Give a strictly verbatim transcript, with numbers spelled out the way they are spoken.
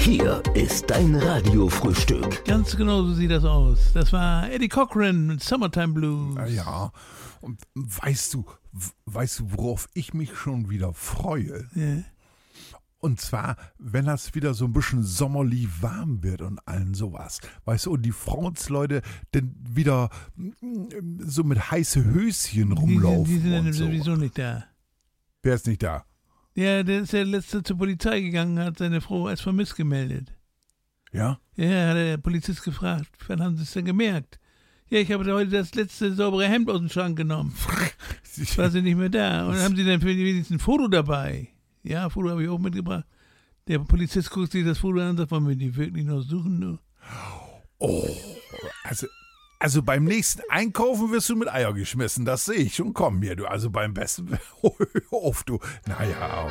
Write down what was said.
Hier ist dein Radiofrühstück. Ganz genau so sieht das aus. Das war Eddie Cochran mit Summertime Blues. Ja, und weißt du, weißt du, worauf ich mich schon wieder freue? Ja. Und zwar, wenn das wieder so ein bisschen sommerlich warm wird und allen sowas. Weißt du, und die Frauensleute dann wieder so mit heiße Höschen rumlaufen. Die sind, die sind und so. sowieso nicht da. Wer ist nicht da? Ja, der ist ja letzte zur Polizei gegangen, hat seine Frau als vermisst gemeldet. Ja? Ja, hat der Polizist gefragt, wann haben Sie es denn gemerkt? Ja, ich habe heute das letzte saubere Hemd aus dem Schrank genommen. War sie nicht mehr da. Und haben Sie dann wenigstens ein Foto dabei? Ja, Foto habe ich auch mitgebracht. Der Polizist guckt sich das Foto an und sagt, wollen wir die wirklich noch suchen? Nur? Oh, also, also beim nächsten Einkaufen wirst du mit Eier geschmissen, das sehe ich schon kommen hier, du. Also beim besten, hör auf, du. Naja,